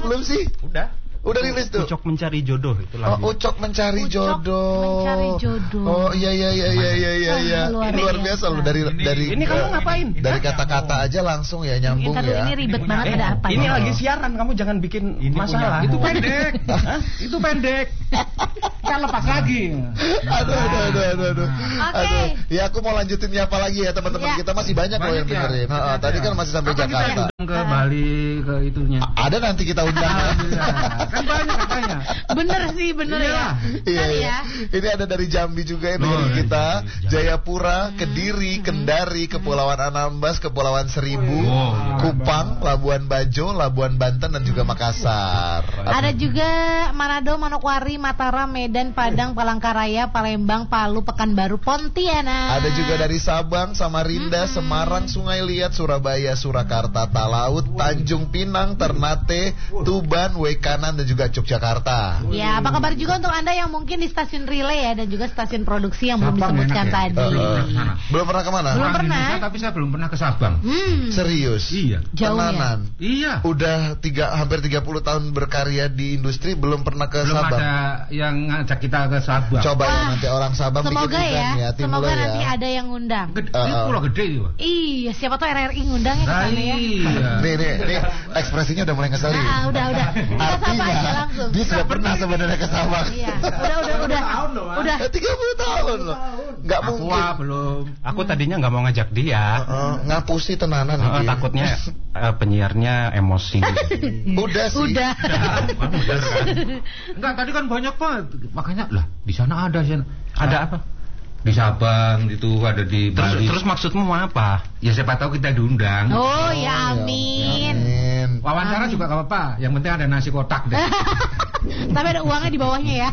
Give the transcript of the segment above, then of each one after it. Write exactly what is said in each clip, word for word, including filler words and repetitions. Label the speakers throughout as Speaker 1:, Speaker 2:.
Speaker 1: belum sih?
Speaker 2: Udah.
Speaker 1: Udah rilis tuh.
Speaker 2: Ucok mencari jodoh itu lagu.
Speaker 1: Oh, Ucok mencari
Speaker 3: Ucok
Speaker 1: jodoh.
Speaker 3: mencari jodoh.
Speaker 1: Oh iya iya iya iya iya iya. iya.
Speaker 3: Luar,
Speaker 1: Luar biasa loh dari
Speaker 2: ini,
Speaker 1: dari.
Speaker 2: Ini kamu ngapain?
Speaker 1: Dari kata-kata aja langsung ya nyambung
Speaker 3: Ntar
Speaker 1: ya.
Speaker 3: Ini ribet
Speaker 2: Eh,
Speaker 3: banget ada apa?
Speaker 2: Ini
Speaker 3: ya?
Speaker 2: lagi siaran, kamu jangan bikin ini masalah.
Speaker 4: Itu pendek. Itu pendek. Kan lepas lagi.
Speaker 1: Aduh aduh aduh aduh. aduh.
Speaker 3: Oke.
Speaker 1: Aduh. Ya aku mau lanjutin nyapa lagi ya teman-teman
Speaker 3: Ya.
Speaker 1: kita masih banyak loh yang
Speaker 4: Banyak ya?
Speaker 1: dengerin. Ha, ha, tadi kan masih sampai
Speaker 4: Apa kita
Speaker 1: Jakarta.
Speaker 4: undang ke Bali ke itunya.
Speaker 1: Ada nanti kita undang.
Speaker 4: Kan banyak katanya.
Speaker 3: Bener sih, bener
Speaker 4: Iya.
Speaker 3: ya.
Speaker 1: Iya,
Speaker 3: Ntar
Speaker 1: iya.
Speaker 3: ya.
Speaker 1: Ini ada dari Jambi juga yang dengerin
Speaker 4: Oh,
Speaker 1: kita,
Speaker 2: Jambi.
Speaker 1: Jayapura, Kediri, Kendari, Kepulauan Anambas, Kepulauan Seribu,
Speaker 4: Oh.
Speaker 1: Kupang, Labuan Bajo, Labuan Banten dan juga Makassar.
Speaker 3: Ada juga Manado, Manokwari, Mataram, Medan, Padang, Palangkaraya, Palembang, Palu, Pekanbaru, Pontianak.
Speaker 1: Ada juga dari Sabang, Samarinda, Semarang, Sungai Liat, Surabaya, Surakarta, Talaut, Tanjung Pinang, Ternate, Tuban, Wekanan dan juga Yogyakarta.
Speaker 3: Ya, apa kabar juga untuk Anda yang mungkin di stasiun relay ya dan juga stasiun produksi yang belum
Speaker 4: Sabang
Speaker 3: disebutkan
Speaker 4: enak ya?
Speaker 3: tadi.
Speaker 1: Eh, eh,
Speaker 4: Sana.
Speaker 1: belum pernah kemana?
Speaker 3: Belum
Speaker 4: Orang
Speaker 3: pernah.
Speaker 4: Indonesia, tapi saya belum pernah ke Sabang.
Speaker 3: Hmm.
Speaker 1: Serius?
Speaker 4: Iya.
Speaker 3: Jauh ya?
Speaker 1: Tenanan.
Speaker 4: Iya.
Speaker 1: Udah tiga hampir tiga puluh tahun berkarya di industri belum pernah ke
Speaker 4: Belum
Speaker 1: Sabang.
Speaker 4: ada yang ngajak kita ke Sabang.
Speaker 1: Coba ya
Speaker 3: Wah,
Speaker 1: nanti orang Sabang
Speaker 3: Semoga
Speaker 1: bikin event
Speaker 3: ya,
Speaker 1: ya, tim
Speaker 3: semoga
Speaker 1: lo ya.
Speaker 3: nanti ada yang ngundang.
Speaker 4: Gede,
Speaker 1: Uh,
Speaker 4: ini
Speaker 1: uh.
Speaker 4: pulau gede juga.
Speaker 3: Iya, siapa tahu R R I ngundang ya ke
Speaker 4: Nah,
Speaker 3: sana ya.
Speaker 4: iya.
Speaker 1: Nih nih nih ekspresinya udah mulai ngeselin.
Speaker 3: Nah, udah udah. Kita sapa aja
Speaker 1: Artinya
Speaker 3: langsung.
Speaker 1: dia sudah pernah sebenarnya ke Sabang.
Speaker 3: Iya, udah udah udah. Udah.
Speaker 1: tiga puluh tahun loh. Enggak
Speaker 4: Aqua
Speaker 1: mungkin.
Speaker 4: belum.
Speaker 2: Aku tadinya nggak mau ngajak dia.
Speaker 1: Heeh, ngapusi tenanan
Speaker 2: Heeh,
Speaker 1: nih.
Speaker 2: takutnya eh, penyiarnya emosi.
Speaker 1: Udah sih.
Speaker 3: Udah.
Speaker 4: Bener kan? Enggak, tadi kan banyak banget. Makanya lah, di sana ada sih.
Speaker 2: Ada apa?
Speaker 4: Di Sabang itu ada di
Speaker 2: Terus,
Speaker 4: Bali.
Speaker 2: terus maksudmu mau apa?
Speaker 4: Ya siapa tahu kita diundang.
Speaker 3: Oh, ya amin.
Speaker 1: Amin.
Speaker 4: Wawancara juga gak apa-apa. Yang penting ada nasi kotak deh.
Speaker 3: Tapi ada uangnya di bawahnya ya.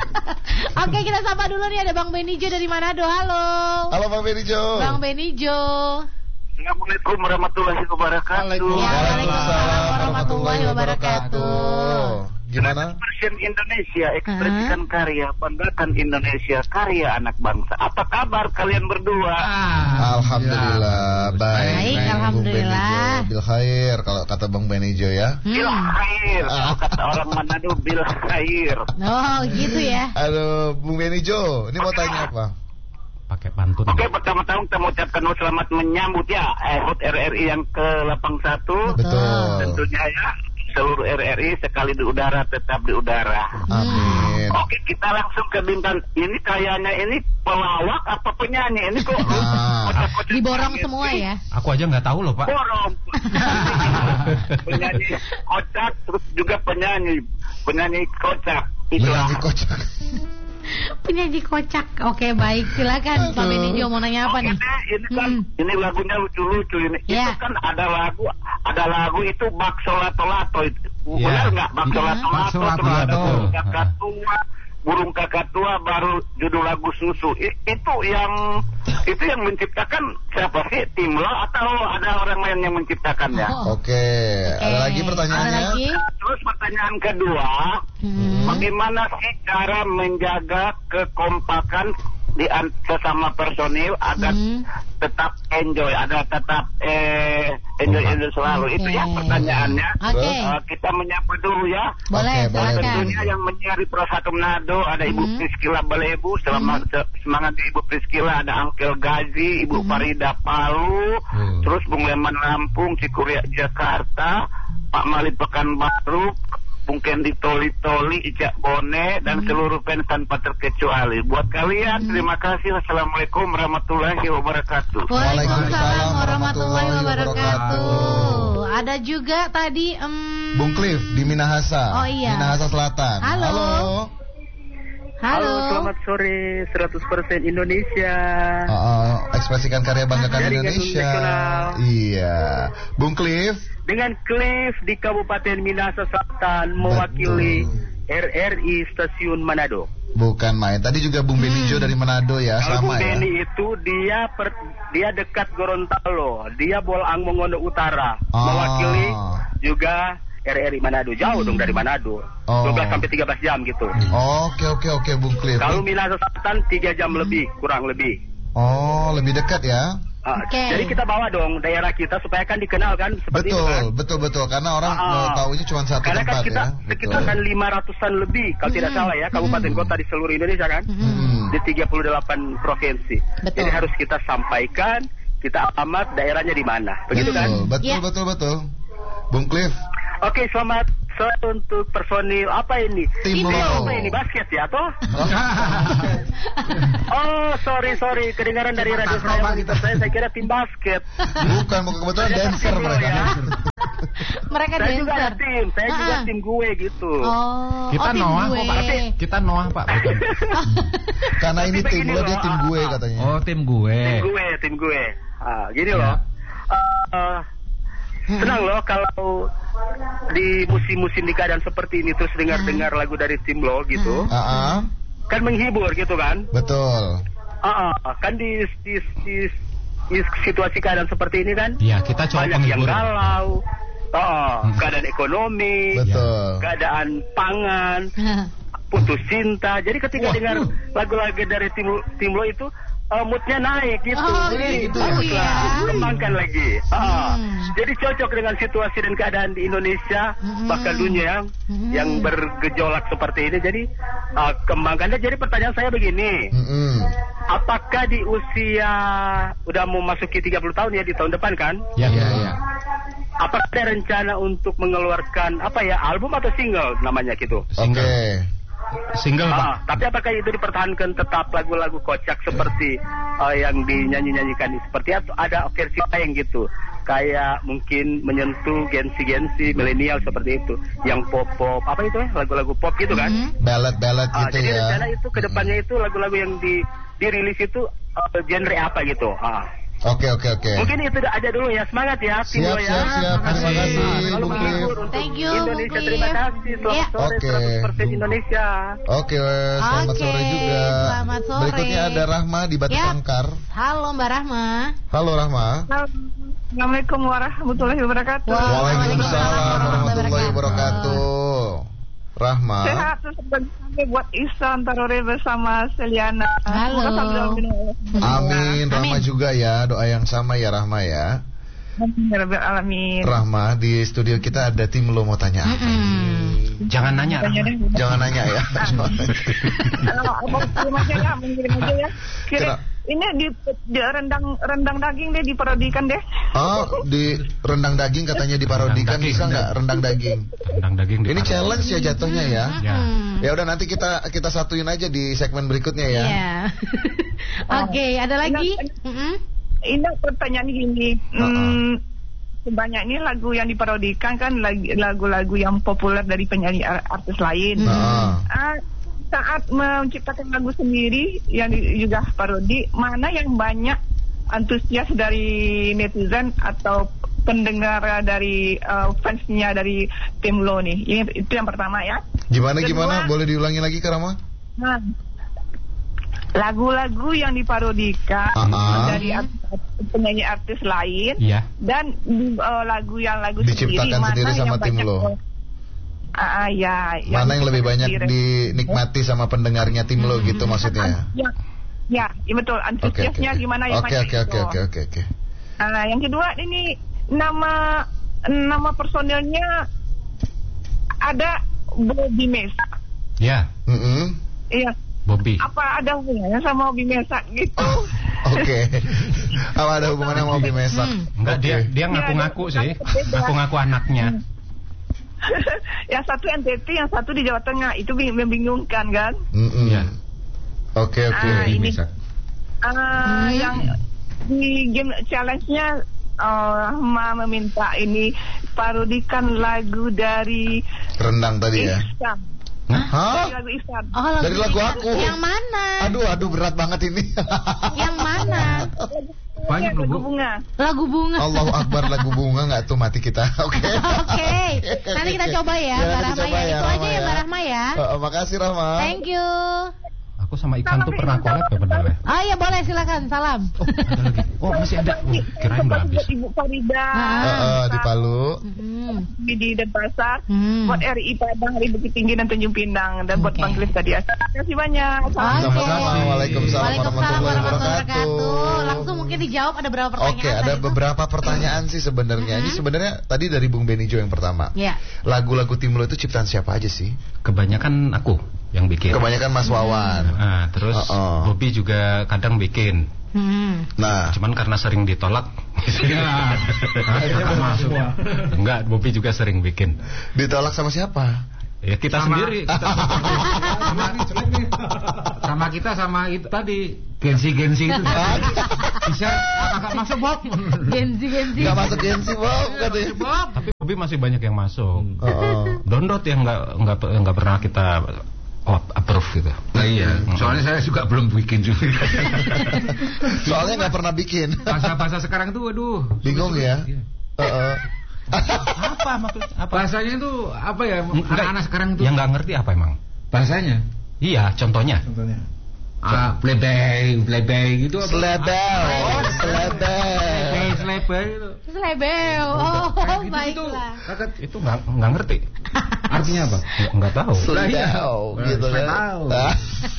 Speaker 3: Oke, kita sapa dulu nih ada Bang Benijo dari Manado. Halo.
Speaker 1: Halo Bang Benijo.
Speaker 3: Bang Benijo.
Speaker 5: Assalamualaikum warahmatullahi wabarakatuh.
Speaker 3: Ya, Waalaikumsalam warahmatullahi wabarakatuh.
Speaker 1: Gimana?
Speaker 5: Persen Indonesia, ekspresikan karya, banggakan Indonesia, karya anak bangsa. Apa kabar kalian berdua?
Speaker 1: Alhamdulillah baik.
Speaker 3: Baik,
Speaker 1: Bung
Speaker 3: alhamdulillah.
Speaker 1: Benijo, Bil khair kalau kata Bang Benijo ya.
Speaker 5: Bil
Speaker 3: Hmm.
Speaker 5: khair, kalau kata orang Manado bil khair.
Speaker 3: Oh, gitu ya.
Speaker 1: Aduh, Bung Benijo, ini mau tanya apa?
Speaker 2: Pakai pantun.
Speaker 5: Oke, pertama-tama kita mengucapkan selamat menyambut ya eh, H O T R R I yang ke delapan puluh satu.
Speaker 1: Betul.
Speaker 5: Tentunya ya seluruh R R I sekali di udara tetap di udara.
Speaker 1: Amin.
Speaker 5: Oke, kita langsung ke bintang. Ini kayaknya ini pelawak apa penyanyi? Ini kok
Speaker 1: Ah.
Speaker 5: kocak-kocak
Speaker 3: Diborong
Speaker 5: banget
Speaker 3: semua
Speaker 5: sih.
Speaker 3: ya.
Speaker 2: Aku aja nggak tahu loh Pak.
Speaker 5: Borong. Penyanyi kocak terus juga penyanyi penyanyi kocak. Itulah.
Speaker 1: Penyanyi kocak.
Speaker 3: Penyanyi kocak. Oke, baik. Silakan Pak Benijo mau nanya apa
Speaker 5: Oke
Speaker 3: nih?
Speaker 5: deh, ini kan
Speaker 3: Hmm.
Speaker 5: ini lagunya lucu-lucu ini.
Speaker 3: Ya.
Speaker 5: Itu kan ada lagu ada lagu itu bakso lato-lato itu.
Speaker 2: Ya.
Speaker 5: Benar nggak bakso
Speaker 3: Ya.
Speaker 5: lato-lato?
Speaker 4: Bakso
Speaker 5: Terus
Speaker 4: lato-lato.
Speaker 5: ada burung
Speaker 2: Betul.
Speaker 5: kakak tua, burung kakak tua baru judul lagu susu. I- itu yang itu yang menciptakan siapa sih? Tim lo atau ada orang lain yang menciptakannya?
Speaker 3: Oh.
Speaker 1: Oke, ada lagi pertanyaannya?
Speaker 3: Ada lagi?
Speaker 5: Terus pertanyaan kedua,
Speaker 3: Hmm.
Speaker 5: bagaimana sih cara menjaga kekompakan di an- sesama personil agar
Speaker 3: Hmm.
Speaker 5: tetap enjoy, ada tetap eh enjoy enjoy selalu. Itu ya
Speaker 3: Oke.
Speaker 5: pertanyaannya.
Speaker 3: Oke.
Speaker 5: Eh, kita menyapa dulu ya.
Speaker 3: Boleh,
Speaker 1: Oke, boleh.
Speaker 3: silakan.
Speaker 5: Tentunya yang menyiari Pro satu Manado ada Ibu
Speaker 3: Hmm.
Speaker 5: Priskila Balebu, selamat se- semangat Ibu Priskila, ada Angkel Gazi, Ibu
Speaker 3: Hmm.
Speaker 5: Farida Palu,
Speaker 4: Hmm.
Speaker 5: terus Bung Leman Lampung, Cikuria Jakarta, Pak Mali Pekanbaru, Bung Kendi Toli Toli, Icak Bone, dan seluruh fans tanpa terkecuali. Buat kalian, terima kasih. Wassalamualaikum warahmatullahi wabarakatuh.
Speaker 3: Waalaikumsalam warahmatullahi wabarakatuh. Ada juga tadi em,
Speaker 1: Bung Cliff di Minahasa.
Speaker 3: Oh, iya.
Speaker 1: Minahasa Selatan.
Speaker 3: Halo. Halo.
Speaker 5: selamat sore, seratus persen Indonesia.
Speaker 1: Uh, uh, ekspresikan karya banggakan
Speaker 5: Dari Gading
Speaker 1: Indonesia.
Speaker 5: Nasional.
Speaker 1: Iya. Bung Cliff.
Speaker 5: Dengan Cliff di Kabupaten Minahasa Selatan mewakili R R I Stasiun Manado.
Speaker 1: Bukan main. Tadi juga Bung Benijo dari Manado ya,
Speaker 5: Kalau
Speaker 1: sama
Speaker 5: Bung
Speaker 1: ya.
Speaker 5: Beni itu dia per, dia dekat Gorontalo, dia Bolang Mongondo Utara,
Speaker 1: Ah.
Speaker 5: mewakili juga R R I Manado. Jauh dong dari Manado,
Speaker 1: Oh.
Speaker 5: dua belas sampai tiga belas jam gitu.
Speaker 1: Oke oke oke Bung Cliff.
Speaker 5: Kalau Minahasa Selatan tiga jam lebih, kurang lebih.
Speaker 1: Oh, lebih dekat ya.
Speaker 5: Ah,
Speaker 3: Oke.
Speaker 5: Jadi kita bawa dong daerah kita supaya kan dikenal kan seperti
Speaker 1: Betul,
Speaker 5: itu kan.
Speaker 1: betul, betul. Karena orang
Speaker 5: Ah,
Speaker 1: mau taunya cuma satu
Speaker 5: Karena
Speaker 1: tempat
Speaker 5: kan kita
Speaker 1: ya.
Speaker 5: kita kan lima ratusan lebih kalau tidak
Speaker 3: Mm-mm.
Speaker 5: salah ya kabupaten
Speaker 3: Mm-mm.
Speaker 5: kota di seluruh Indonesia kan.
Speaker 1: Hmm.
Speaker 5: Di tiga puluh delapan provinsi.
Speaker 3: Betul.
Speaker 5: Jadi harus kita sampaikan kita alamat daerahnya di mana. Begitu kan?
Speaker 1: Betul, betul,
Speaker 3: Ya.
Speaker 1: betul, betul. Bung Cliff,
Speaker 5: Oke, selamat sore untuk personil apa ini?
Speaker 1: Tim
Speaker 5: Ini
Speaker 1: Lo.
Speaker 5: apa ini basket ya toh? Oh, sorry sorry, kedengaran dari radio saya monitor saya saya kira tim basket.
Speaker 1: bukan, bukan kebetulan
Speaker 5: Saya
Speaker 1: dancer
Speaker 5: tim lo
Speaker 1: mereka.
Speaker 5: ya.
Speaker 3: Mereka
Speaker 5: Saya juga ada
Speaker 3: dancer.
Speaker 5: tim, saya juga
Speaker 3: Ah.
Speaker 5: tim gue gitu.
Speaker 3: Oh,
Speaker 4: Kita
Speaker 3: oh, tim
Speaker 4: Noah
Speaker 3: gue.
Speaker 4: kok Pak. Kita Noah Pak. Bukan.
Speaker 1: Karena
Speaker 5: Tapi
Speaker 1: ini tim
Speaker 5: begini
Speaker 1: lo, dia
Speaker 5: loh,
Speaker 1: tim gue
Speaker 5: ah.
Speaker 1: katanya.
Speaker 4: Oh tim gue.
Speaker 5: Tim gue, tim gue. Ah, gini
Speaker 4: Ya.
Speaker 5: loh. Eh,
Speaker 3: Hmm.
Speaker 5: senang loh kalau di musim-musim di keadaan seperti ini terus dengar-dengar lagu dari tim lo gitu.
Speaker 1: Ah, ah.
Speaker 5: Kan menghibur gitu kan.
Speaker 1: Betul.
Speaker 5: Ah, ah, kan di, di, di, di situasi keadaan seperti ini kan
Speaker 4: Iya, kita coba
Speaker 5: banyak yang
Speaker 4: penghibur.
Speaker 5: galau. Oh,
Speaker 4: Hmm.
Speaker 5: keadaan ekonomi,
Speaker 1: Betul.
Speaker 5: keadaan pangan, putus cinta. Jadi ketika
Speaker 4: Wah,
Speaker 5: dengar
Speaker 4: uh.
Speaker 5: lagu-lagu dari tim tim lo itu uh, moodnya naik gitu.
Speaker 3: Oh,
Speaker 5: Jadi
Speaker 3: gitu
Speaker 5: baguslah,
Speaker 3: ya.
Speaker 5: kembangkan lagi. Ah,
Speaker 3: Hmm.
Speaker 5: Jadi cocok dengan situasi dan keadaan di Indonesia
Speaker 3: Hmm.
Speaker 5: bahkan dunia
Speaker 3: Hmm.
Speaker 5: yang bergejolak seperti ini. Jadi uh, kembangkan. Dan jadi pertanyaan saya begini.
Speaker 1: Mm-mm.
Speaker 5: Apakah di usia udah mau masuki tiga puluh tahun ya di tahun depan kan?
Speaker 4: Ya, ya, ya.
Speaker 5: Apakah ada rencana untuk mengeluarkan apa ya album atau single namanya gitu?
Speaker 1: Oke.
Speaker 4: Single. Single Pak.
Speaker 5: Ah, tapi apakah itu dipertahankan tetap lagu-lagu kocak seperti uh, yang dinyanyi-nyanyikan seperti atau ada versi lain gitu? Kayak mungkin menyentuh gensi-gensi milenial seperti itu, yang pop-pop apa itu ya lagu-lagu pop gitu kan?
Speaker 3: Hmm.
Speaker 1: Ballad-ballad
Speaker 5: Ah,
Speaker 1: gitu
Speaker 5: jadi
Speaker 1: ya.
Speaker 5: rencana itu kedepannya itu lagu-lagu yang di dirilis itu uh, genre apa gitu? Ah.
Speaker 1: Oke, oke, oke.
Speaker 5: Mungkin itu aja dulu ya, semangat ya tim
Speaker 1: Siap,
Speaker 5: lo ya.
Speaker 1: siap, siap. Terima
Speaker 4: Terima
Speaker 1: kasih,
Speaker 5: Selalu
Speaker 1: Bung
Speaker 5: menghibur
Speaker 1: Cliff.
Speaker 5: untuk
Speaker 3: Thank you,
Speaker 5: Indonesia.
Speaker 3: Bung
Speaker 5: Terima
Speaker 3: Cliff.
Speaker 5: kasih. Selamat
Speaker 3: Ya.
Speaker 5: sore
Speaker 1: Oke.
Speaker 5: seratus persen Indonesia.
Speaker 1: Oke, selamat
Speaker 3: Oke,
Speaker 1: sore juga.
Speaker 3: selamat sore.
Speaker 1: Berikutnya ada Rahma di Batu
Speaker 3: Ya.
Speaker 1: Sangkar.
Speaker 3: Halo Mbak Rahma.
Speaker 1: Halo Rahma.
Speaker 6: Assalamualaikum warahmatullahi wabarakatuh.
Speaker 3: Wah.
Speaker 1: Waalaikumsalam warahmatullahi wabarakatuh. Rahma.
Speaker 6: Sehat terus sampai buat Ihsan Tarore bersama Seliana.
Speaker 3: Halo.
Speaker 6: Semoga sambil minum.
Speaker 1: Amin. Rahma
Speaker 3: Amin.
Speaker 1: juga ya. Doa yang sama ya Rahma ya.
Speaker 6: Amin ya Rabbil alamin.
Speaker 1: Rahma, di studio kita ada tim lo mau tanya apa
Speaker 3: Mm-mm.
Speaker 1: ini?
Speaker 4: Jangan nanya.
Speaker 6: Tanya
Speaker 4: Rahma.
Speaker 6: deh.
Speaker 1: Jangan nanya ya.
Speaker 6: Kalau abang kirim aja ya, abang kirim aja ya. Kirim.
Speaker 1: Kira-
Speaker 6: Ini di, di rendang rendang daging deh diparodikan deh.
Speaker 1: Oh, di rendang daging katanya diparodikan,
Speaker 4: Rendang daging.
Speaker 1: bisa nggak rendang daging?
Speaker 4: Rendang daging di
Speaker 1: Ini
Speaker 4: parodi.
Speaker 1: challenge ya jatuhnya ya.
Speaker 4: Ya.
Speaker 3: Hmm.
Speaker 1: Ya udah nanti kita kita satuin aja di segmen berikutnya ya.
Speaker 3: Iya. Oke, ada lagi? Mm-mm.
Speaker 6: Ini pertanyaan gini. Hmm, sebanyak ini lagu yang diparodikan kan lag- lagu-lagu yang populer dari penyanyi ar- artis lain.
Speaker 1: Nah,
Speaker 6: Ah, saat menciptakan lagu sendiri yang di- juga parodi, mana yang banyak antusias dari netizen atau pendengar dari uh, fansnya dari tim Lo nih? Ini itu yang pertama ya.
Speaker 1: gimana
Speaker 6: Kedua-
Speaker 1: gimana? Boleh diulangi lagi Kak Rama?
Speaker 6: Nah, lagu-lagu yang diparodikan
Speaker 1: Ah.
Speaker 6: dari art- penyanyi artis lain
Speaker 4: Iya.
Speaker 6: dan uh, lagu yang lagu
Speaker 1: Diciptakan
Speaker 6: sendiri, mana
Speaker 1: sendiri sama
Speaker 6: yang
Speaker 1: tim
Speaker 6: banyak,
Speaker 1: Lo.
Speaker 6: Ah, ya,
Speaker 1: Mana yang lebih banyak
Speaker 6: sendiri.
Speaker 1: dinikmati sama pendengarnya tim Lo gitu maksudnya?
Speaker 6: Ya, ya, ya betul.
Speaker 1: Oke, oke.
Speaker 6: Antusiasnya gimana yang
Speaker 1: Oke,
Speaker 6: banyak
Speaker 1: oke,
Speaker 6: itu.
Speaker 1: oke, oke, oke, oke.
Speaker 6: Nah, yang kedua ini nama nama personilnya ada Bobby Mesa.
Speaker 4: Ya,
Speaker 1: Mm-mm.
Speaker 6: Iya.
Speaker 4: Bobby.
Speaker 6: Apa ada hubungannya sama Bobby Mesa gitu?
Speaker 1: Oh, Oke. Apa ada hubungannya sama Bobby Mesak?
Speaker 3: Hmm.
Speaker 4: Enggak, dia
Speaker 1: Oke.
Speaker 4: dia ngaku-ngaku
Speaker 6: Ya,
Speaker 4: sih.
Speaker 6: dia-
Speaker 4: Ngaku-ngaku anaknya.
Speaker 6: Yang satu N T T, yang satu di Jawa Tengah. Itu bing- membingungkan kan?
Speaker 1: Mm-mm.
Speaker 4: Iya.
Speaker 1: Oke, oke.
Speaker 6: Ah,
Speaker 4: Bobby
Speaker 6: ini-
Speaker 4: Mesak.
Speaker 6: Ah, yang di game challenge-nya uh, Ma meminta ini parodikan lagu dari
Speaker 1: Rendang tadi ya.
Speaker 6: Ihsan.
Speaker 1: Hah?
Speaker 6: Dari lagu Ihsan.
Speaker 3: Oh, lagu
Speaker 1: Dari lagu
Speaker 3: ini.
Speaker 1: aku.
Speaker 3: Yang mana?
Speaker 1: Aduh, aduh berat banget ini.
Speaker 3: Yang mana?
Speaker 4: Banyak loh,
Speaker 6: lagu
Speaker 4: Bu.
Speaker 6: bunga.
Speaker 3: Lagu bunga.
Speaker 1: Allahu Akbar, lagu bunga nggak tuh mati kita. Oke.
Speaker 3: Oke, nanti kita coba ya,
Speaker 1: Ya,
Speaker 3: Mbak
Speaker 1: nanti
Speaker 3: Rahma
Speaker 1: coba
Speaker 3: ya.
Speaker 1: ya,
Speaker 3: Itu
Speaker 1: Rahma
Speaker 3: aja ya,
Speaker 1: ya.
Speaker 3: Mbak Rahma ya.
Speaker 1: Oh, oh, makasih Rahma.
Speaker 3: Thank you.
Speaker 2: Aku sama ikan tuh pernah collab ya benar ya?
Speaker 3: Ah iya boleh silakan salam.
Speaker 2: Oh ada lagi. Oh masih ada. Oh, kirain udah habis.
Speaker 6: Ibu Farida
Speaker 1: Uh, uh, di Palu.
Speaker 3: Hmm.
Speaker 6: di Denpasar,
Speaker 3: Hmm.
Speaker 6: buat R I Padang, Hari Bukit Tinggi dan Tanjung Pinang, dan buat
Speaker 3: Oke.
Speaker 6: Bang Klis tadi. Terima kasih banyak.
Speaker 3: Oke.
Speaker 1: Sama-sama. Waalaikumsalam
Speaker 3: Waalaikumsalam
Speaker 1: warahmatullahi
Speaker 3: warahmatullahi wabarakatuh.
Speaker 1: wabarakatuh.
Speaker 3: Langsung mungkin dijawab ada berapa pertanyaan?
Speaker 1: Oke, ada
Speaker 3: tadi itu?
Speaker 1: beberapa pertanyaan sih sebenarnya. Ini sebenarnya tadi dari Bung Benijo yang pertama.
Speaker 3: Iya.
Speaker 1: Lagu-lagu Tim Lo itu ciptaan siapa aja sih?
Speaker 2: Kebanyakan aku yang bikin.
Speaker 1: Kebanyakan Mas Wawan.
Speaker 2: Nah, terus
Speaker 1: Oh, oh.
Speaker 2: Bobby juga kadang bikin.
Speaker 3: Hmm.
Speaker 1: Nah,
Speaker 2: Cuman karena sering ditolak.
Speaker 4: Akhirnya masuk.
Speaker 2: Enggak, Bobby juga sering bikin.
Speaker 1: ditolak sama siapa?
Speaker 2: Ya kita
Speaker 4: Sama-
Speaker 2: sendiri. Kita
Speaker 4: sama, sama kita sama itu tadi gensi-gensi itu bisa agak masuk Bob.
Speaker 3: Genzi Genzi.
Speaker 1: Gak masuk Gensi, Bob, katanya.
Speaker 4: Bob.
Speaker 2: Tapi Bobby masih banyak yang masuk.
Speaker 1: Oh, oh.
Speaker 2: Download yang nggak nggak nggak pernah kita oh, approve gitu.
Speaker 4: Nah iya, soalnya saya juga belum bikin juga.
Speaker 1: Soalnya nggak pernah bikin.
Speaker 4: Bahasa-bahasa sekarang tuh aduh.
Speaker 1: Bingung ya?
Speaker 4: Iya.
Speaker 1: Uh, uh.
Speaker 2: Apa maksudnya? Apa?
Speaker 4: Bahasanya itu apa ya?
Speaker 2: Enggak,
Speaker 4: Anak-anak sekarang itu
Speaker 2: yang nggak ngerti apa emang?
Speaker 4: bahasanya
Speaker 2: Iya, contohnya.
Speaker 4: ah, plebei, plebei gitu apa?
Speaker 1: Selebel,
Speaker 4: Oh,
Speaker 1: selebel.
Speaker 4: Plebei, selebel itu.
Speaker 3: Selebel. Oh,
Speaker 4: Kayak gitu tuh.
Speaker 3: baiklah.
Speaker 4: Kakak,
Speaker 2: Itu nggak nggak ngerti.
Speaker 4: artinya apa?
Speaker 2: Nggak nggak tahu.
Speaker 1: Selebel, gitu
Speaker 4: Saya
Speaker 1: kan.
Speaker 4: tahu.
Speaker 1: Ah.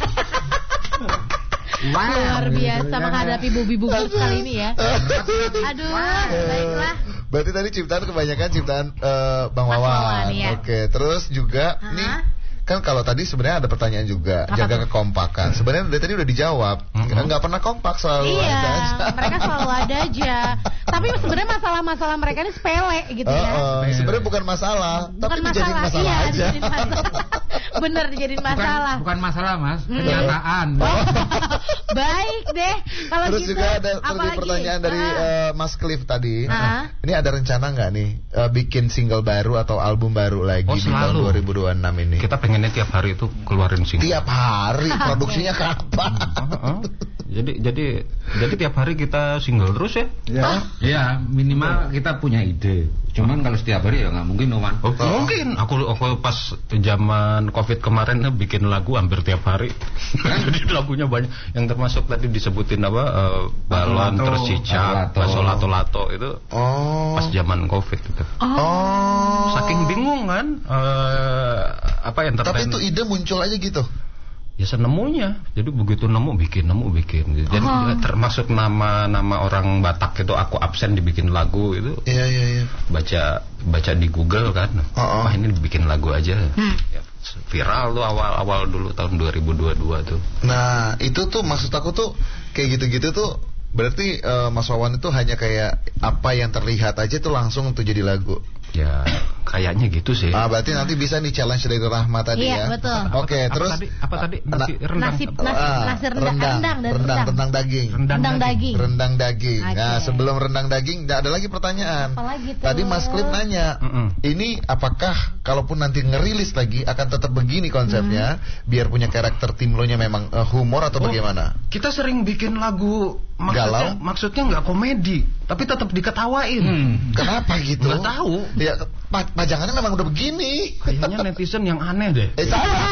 Speaker 4: Wow,
Speaker 3: Luar biasa
Speaker 4: gitu ya.
Speaker 3: menghadapi bubi-bubi kali ini ya. Aduh, baiklah.
Speaker 1: Berarti tadi ciptaan kebanyakan ciptaan eh, Bang
Speaker 3: Mas
Speaker 1: Wawan.
Speaker 3: Wawan, iya.
Speaker 1: Oke, terus juga
Speaker 3: Hah?
Speaker 1: nih kan kalau tadi sebenarnya ada pertanyaan juga,
Speaker 3: Apa
Speaker 1: jaga
Speaker 3: tuh?
Speaker 1: kekompakan. Sebenarnya dari tadi udah dijawab.
Speaker 2: Mm-mm.
Speaker 1: Nggak pernah kompak, selalu
Speaker 3: Iya,
Speaker 1: ada aja.
Speaker 3: mereka selalu ada aja. Tapi sebenarnya masalah-masalah mereka ini sepele gitu
Speaker 1: Oh,
Speaker 3: ya.
Speaker 1: oh, sebenarnya bukan masalah,
Speaker 3: Bukan
Speaker 1: tapi dijadiin
Speaker 3: masalah,
Speaker 1: masalah
Speaker 3: iya,
Speaker 1: aja.
Speaker 3: dijadiin masalah. Bener dijadiin
Speaker 4: Bukan,
Speaker 3: masalah.
Speaker 4: bukan masalah mas,
Speaker 3: Hmm.
Speaker 4: kenyataan.
Speaker 3: Oh, baik deh. Kalau
Speaker 1: Terus
Speaker 3: gitu,
Speaker 1: juga ada
Speaker 3: apa
Speaker 1: terus
Speaker 3: lagi?
Speaker 1: pertanyaan dari
Speaker 3: Ah.
Speaker 1: eh, Mas Cliff tadi.
Speaker 3: Ah.
Speaker 1: Ini ada rencana nggak nih eh, bikin single baru atau album baru lagi
Speaker 2: Oh,
Speaker 1: di tahun
Speaker 2: selalu.
Speaker 1: dua ribu dua puluh enam ini?
Speaker 2: Kita pengennya tiap hari itu keluarin single.
Speaker 1: Tiap hari produksinya kapan?
Speaker 2: Heeh. Jadi jadi jadi tiap hari kita single terus ya?
Speaker 1: Ya.
Speaker 4: Ya minimal kita punya ide. Cuman kalau setiap hari ya nggak mungkin Oman.
Speaker 2: Oh, mungkin aku aku pas zaman Covid kemarin eh, bikin lagu hampir tiap hari. Jadi lagunya banyak yang termasuk tadi disebutin apa eh, balon
Speaker 4: Lato-lato.
Speaker 2: terus cicak,
Speaker 4: Lato-lato.
Speaker 2: baso lato-lato itu
Speaker 1: Oh.
Speaker 2: pas zaman Covid itu.
Speaker 1: Oh.
Speaker 2: Saking bingung kan eh, apa yang
Speaker 1: Tapi
Speaker 2: terpen-
Speaker 1: itu ide muncul aja gitu.
Speaker 2: ya senemunya. Jadi begitu nemu bikin, nemu bikin. Jadi
Speaker 3: Oh.
Speaker 2: termasuk nama-nama orang Batak itu aku absen dibikin lagu itu.
Speaker 1: Iya iya iya.
Speaker 2: baca baca di Google kan,
Speaker 1: Oh, oh.
Speaker 2: wah ini bikin lagu aja.
Speaker 3: Hmm.
Speaker 2: Ya, viral tuh awal-awal dulu tahun dua ribu dua puluh dua tuh.
Speaker 1: Nah, itu tuh maksud aku tuh kayak gitu-gitu tuh berarti eh, Mas Wawan itu hanya kayak apa yang terlihat aja tuh langsung tuh jadi lagu.
Speaker 2: Ya kayaknya gitu sih.
Speaker 1: Ah, berarti nanti bisa nih challenge dari Rahma tadi
Speaker 3: Iya,
Speaker 1: ya.
Speaker 3: betul.
Speaker 1: Oke,
Speaker 2: Apa
Speaker 1: terus
Speaker 2: tadi? Apa tadi?
Speaker 1: Na-
Speaker 2: Nasi rendang.
Speaker 3: Nasi
Speaker 2: Apa?
Speaker 3: nasi,
Speaker 1: Ah,
Speaker 3: nasi rendang, rendang, dan
Speaker 1: rendang,
Speaker 3: rendang.
Speaker 1: rendang daging.
Speaker 2: Rendang
Speaker 3: Rendang daging.
Speaker 1: Rendang daging.
Speaker 3: Oke.
Speaker 1: Nah, sebelum rendang daging, nggak ada lagi pertanyaan.
Speaker 3: Apa lagi tuh?
Speaker 1: Tadi Mas Cliff nanya,
Speaker 2: Mm-mm.
Speaker 1: ini apakah kalaupun nanti ngerilis lagi akan tetap begini konsepnya, biar punya karakter Tim Lo-nya memang eh, humor atau
Speaker 2: Oh,
Speaker 1: bagaimana?
Speaker 2: Kita sering bikin lagu maksudnya,
Speaker 1: Galau?
Speaker 2: maksudnya nggak komedi, tapi tetap diketawain.
Speaker 4: Hmm.
Speaker 1: Kenapa gitu?
Speaker 2: Nggak tahu.
Speaker 1: Ya, pa- pajangannya memang udah begini.
Speaker 2: Kayaknya netizen yang aneh deh.
Speaker 1: Eh, salah.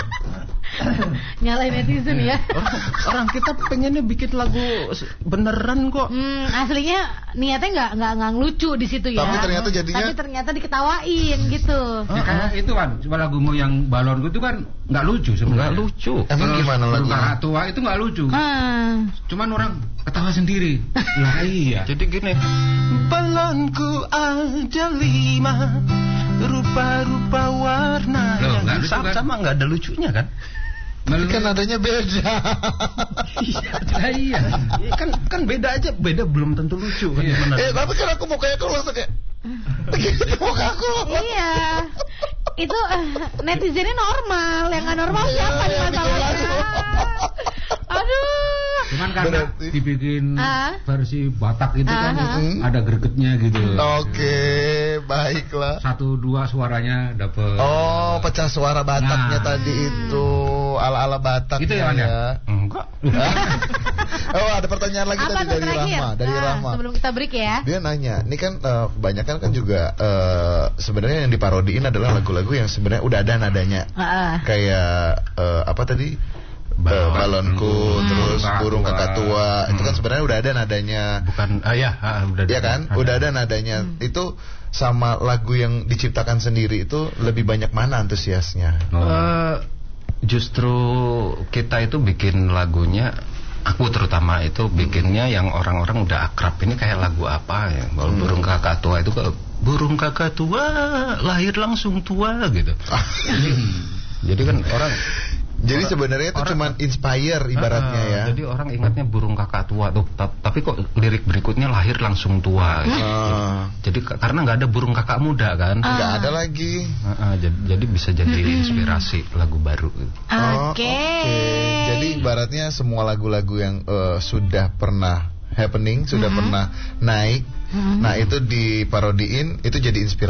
Speaker 3: Nyalain netizen ya.
Speaker 2: Orang, orang kita pengennya bikin lagu s- beneran kok.
Speaker 3: Hmm, aslinya niatnya nggak nggak nggak ngelucu di situ ya.
Speaker 1: Tapi ternyata jadinya-
Speaker 3: Tapi ternyata diketawain gitu.
Speaker 4: Ya, kayak itu kan, coba lagumu yang balon itu kan nggak lucu
Speaker 2: Nggak
Speaker 4: sebenarnya.
Speaker 2: lucu.
Speaker 1: Emang
Speaker 4: Terus
Speaker 1: gimana
Speaker 4: Burung
Speaker 1: lagunya?
Speaker 4: Kakak tua itu nggak lucu.
Speaker 3: Hmm.
Speaker 4: Cuman orang ketawa sendiri. Lah iya.
Speaker 2: Jadi gini, balonku ada lima, rupa-rupa warna.
Speaker 4: Loh,
Speaker 2: yang
Speaker 4: nggak lucu
Speaker 2: sama,
Speaker 4: kan?
Speaker 2: sama nggak ada lucunya kan?
Speaker 1: Tapi kan adanya beda.
Speaker 4: Lah iya.
Speaker 2: Iya, kan kan beda aja, beda belum tentu lucu kan.
Speaker 4: Iya.
Speaker 2: Bener.
Speaker 1: Eh, tapi kan aku mukanya aku langsung kayak gitu muka aku.
Speaker 3: Iya. Itu eh, netizennya normal, yang nggak normal
Speaker 1: Iya,
Speaker 3: siapa nih
Speaker 1: yang bikin
Speaker 3: masalahnya?
Speaker 1: lagu.
Speaker 4: Cuman
Speaker 1: Cuman
Speaker 4: karena
Speaker 1: berarti
Speaker 4: dibikin
Speaker 3: Ah.
Speaker 4: versi Batak itu kan
Speaker 3: Ah,
Speaker 1: ah.
Speaker 4: ada gregetnya gitu.
Speaker 1: Oke, baiklah.
Speaker 4: Satu dua suaranya dapet.
Speaker 1: Oh, pecah suara Bataknya
Speaker 4: Nah.
Speaker 1: tadi itu ala-ala Batak
Speaker 4: Gitu ya, Wan, ya?
Speaker 2: Enggak.
Speaker 1: Oh, ada pertanyaan lagi
Speaker 3: Apa
Speaker 1: tadi
Speaker 3: tuh
Speaker 1: dari
Speaker 3: terakhir?
Speaker 1: Rahma, dari
Speaker 3: Nah,
Speaker 1: Rahma.
Speaker 3: sebelum kita break ya.
Speaker 1: Dia nanya, ini kan eh, kebanyakan kan juga eh, sebenarnya yang diparodiin adalah lagu-lagu yang sebenarnya udah ada nadanya.
Speaker 3: Heeh.
Speaker 1: Kayak eh, apa tadi?
Speaker 2: balon,
Speaker 1: balonku,
Speaker 2: hmm.
Speaker 1: terus
Speaker 4: Kakak
Speaker 1: burung
Speaker 4: tua.
Speaker 1: kakak tua.
Speaker 2: Hmm.
Speaker 1: Itu kan sebenarnya udah ada nadanya.
Speaker 2: Bukan, ah ya, ah, udah
Speaker 1: Iya
Speaker 2: ada.
Speaker 1: kan?
Speaker 2: Ada.
Speaker 1: Udah ada nadanya. Itu sama lagu yang diciptakan sendiri itu lebih banyak mana antusiasnya?
Speaker 2: Oh. Uh, justru kita itu bikin lagunya, aku terutama itu bikinnya yang orang-orang udah akrab. Ini kayak lagu apa ya? Kalau
Speaker 1: Hmm.
Speaker 2: burung kakak tua itu ke burung kakak tua lahir langsung tua gitu. jadi, jadi kan orang.
Speaker 1: Jadi
Speaker 2: orang,
Speaker 1: sebenarnya itu
Speaker 2: orang-
Speaker 1: cuman inspire ibaratnya
Speaker 2: Ah,
Speaker 1: ya.
Speaker 2: Jadi orang ingatnya burung kakak tua tuh, ta- tapi kok lirik berikutnya lahir langsung tua. Gitu.
Speaker 1: Ah.
Speaker 2: Jadi ka- karena nggak ada burung kakak muda kan.
Speaker 1: Nggak ada lagi.
Speaker 2: Ah, ah, jadi, jadi bisa jadi inspirasi lagu baru. Gitu.
Speaker 1: Oh,
Speaker 3: Oke.
Speaker 1: Jadi ibaratnya semua lagu-lagu yang eh, sudah pernah happening, sudah pernah naik, nah itu diparodiin, itu jadi inspirasi.